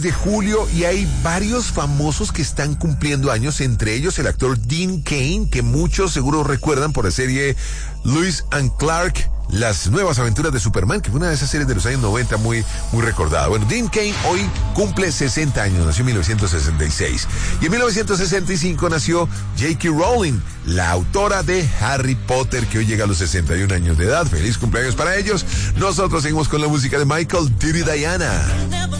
de julio y hay varios famosos que están cumpliendo años, entre ellos el actor Dean Cain, que muchos seguro recuerdan por la serie Lewis and Clark, Las Nuevas Aventuras de Superman, que fue una de esas series de los años 90 muy recordada. Bueno, Dean Cain hoy cumple 60 años, nació en 1966. Y en 1965 nació J.K. Rowling, la autora de Harry Potter, que hoy llega a los 61 años de edad. Feliz cumpleaños para ellos. Nosotros seguimos con la música de Michael, Dirty Diana.